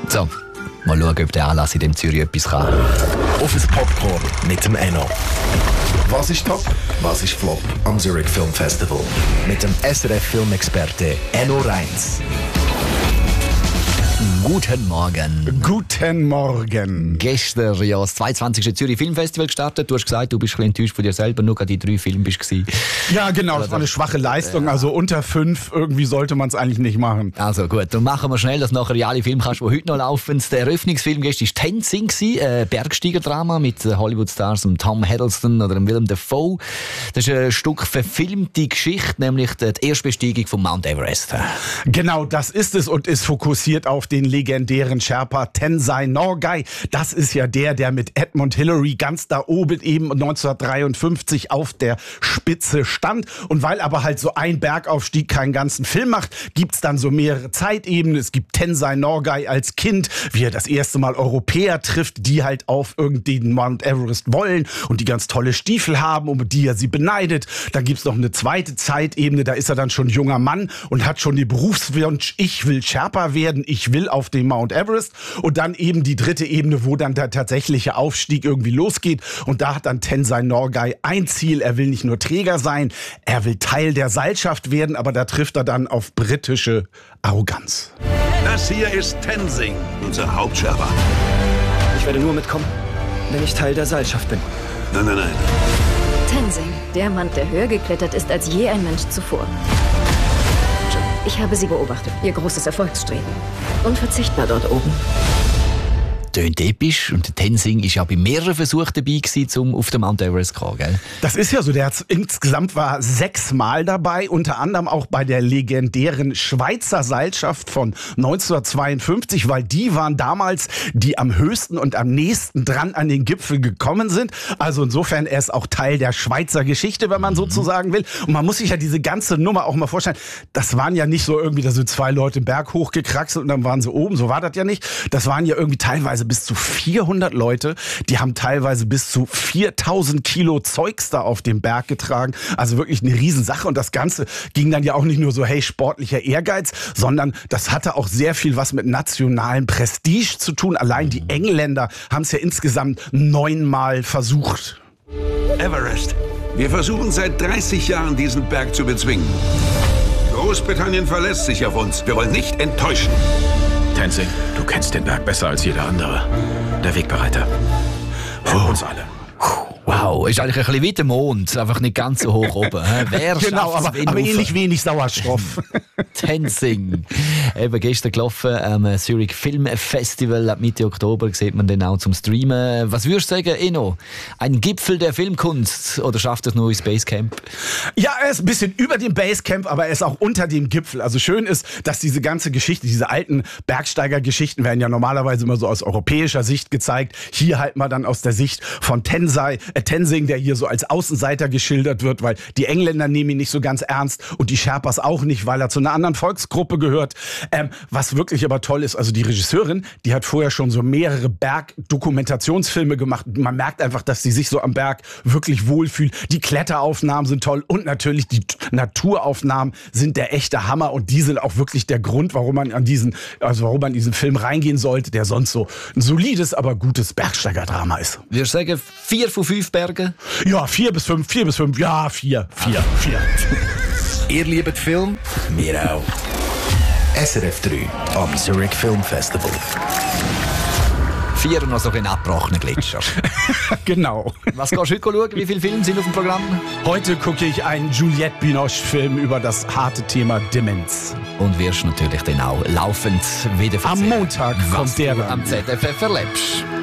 So, mal schauen, ob der Anlass in dem Zürich etwas kann. Auf ein Popcorn mit dem Enno. Was ist top? Was ist flop am Zurich Film Festival? Mit dem SRF-Filmexperte Enno Reins. Guten Morgen. Guten Morgen. Gestern ja das 22. Zürich Filmfestival gestartet. Du hast gesagt, du bist ein bisschen enttäuscht von dir selber, nur gerade die 3 Filme bist du. Ja, genau, das war eine schwache Leistung. Also unter 5, irgendwie sollte man es eigentlich nicht machen. Also gut, dann machen wir schnell, dass nachher in alle Filme kannst, die heute noch laufen. Der Eröffnungsfilm gestern war Tenzing, Bergsteigerdrama mit Hollywood-Stars Tom Hiddleston oder Willem Dafoe. Das ist ein Stück verfilmte Geschichte, nämlich die Erstbesteigung von Mount Everest. Genau, das ist es und ist fokussiert auf den legendären Sherpa Tenzing Norgay. Das ist ja der mit Edmund Hillary ganz da oben eben 1953 auf der Spitze stand. Und weil aber halt so ein Bergaufstieg keinen ganzen Film macht, gibt's dann so mehrere Zeitebenen. Es gibt Tenzing Norgay als Kind, wie er das erste Mal Europäer trifft, die halt auf irgendeinen Mount Everest wollen und die ganz tolle Stiefel haben, um die er sie beneidet. Dann gibt's noch eine zweite Zeitebene, da ist er dann schon junger Mann und hat schon den Berufswunsch, ich will Sherpa werden, ich will auf dem Mount Everest. Und dann eben die dritte Ebene, wo dann der tatsächliche Aufstieg irgendwie losgeht. Und da hat dann Tenzing Norgay ein Ziel. Er will nicht nur Träger sein, er will Teil der Seilschaft werden, aber da trifft er dann auf britische Arroganz. Das hier ist Tenzing, unser Hauptscherber. Ich werde nur mitkommen, wenn ich Teil der Seilschaft bin. Nein, nein, nein. Tenzing, der Mann, der höher geklettert ist als je ein Mensch zuvor. Ich habe Sie beobachtet, Ihr großes Erfolgsstreben. Unverzichtbar dort oben. Tönt episch. Und der Tenzing war ja bei mehreren Versuchen dabei gewesen, um auf den Mount Everest zu kommen, gell? Das ist ja so, der insgesamt war 6 Mal dabei, unter anderem auch bei der legendären Schweizer Seilschaft von 1952, weil die waren damals die am höchsten und am nächsten dran an den Gipfel gekommen sind. Also insofern, er ist auch Teil der Schweizer Geschichte, wenn man sozusagen will. Und man muss sich ja diese ganze Nummer auch mal vorstellen, das waren ja nicht so irgendwie, da sind 2 Leute den Berg hochgekraxelt und dann waren sie oben, so war das ja nicht. Das waren ja irgendwie teilweise bis zu 400 Leute, die haben teilweise bis zu 4000 Kilo Zeugs da auf dem Berg getragen. Also wirklich eine Riesensache. Und das Ganze ging dann ja auch nicht nur so, hey, sportlicher Ehrgeiz, sondern das hatte auch sehr viel was mit nationalem Prestige zu tun. Allein die Engländer haben es ja insgesamt 9-mal versucht. Everest. Wir versuchen seit 30 Jahren, diesen Berg zu bezwingen. Großbritannien verlässt sich auf uns. Wir wollen nicht enttäuschen. Tenzing, du kennst den Berg besser als jeder andere. Der Wegbereiter. Für uns alle. Wow, ist eigentlich ein bisschen wie der Mond, einfach nicht ganz so hoch oben. Wer Genau, aber ähnlich wenig Sauerstoff. Tenzing. Eben gestern gelaufen am Zurich Film Festival. Ab Mitte Oktober sieht man den auch zum Streamen. Was würdest du sagen, Enno? Ein Gipfel der Filmkunst oder schafft das nur ins Basecamp? Ja, er ist ein bisschen über dem Basecamp, aber er ist auch unter dem Gipfel. Also schön ist, dass diese ganze Geschichte, diese alten Bergsteigergeschichten werden ja normalerweise immer so aus europäischer Sicht gezeigt. Hier halt mal dann aus der Sicht von Tenzing, der hier so als Außenseiter geschildert wird, weil die Engländer nehmen ihn nicht so ganz ernst und die Sherpas auch nicht, weil er zu einer anderen Volksgruppe gehört. Was wirklich aber toll ist, also die Regisseurin, die hat vorher schon so mehrere Bergdokumentationsfilme gemacht. Man merkt einfach, dass sie sich so am Berg wirklich wohlfühlt. Die Kletteraufnahmen sind toll und natürlich die Naturaufnahmen sind der echte Hammer und die sind auch wirklich der Grund, warum man in diesen Film reingehen sollte, der sonst so ein solides, aber gutes Bergsteigerdrama ist. Wir sagen 4 von 5 Bergen? Ja, 4 bis 5, ja, 4. Ihr liebt Film? Wir auch. SRF 3 am Zurich Film Festival. 4 noch so ein abgebrochener Gletscher. Genau. Was gehst du heute schauen? Wie viele Filme sind auf dem Programm? Heute gucke ich einen Juliette Binoche-Film über das harte Thema Demenz. Und wirst natürlich dann auch laufend wieder Am Montag kommt der am ZFF erlebst.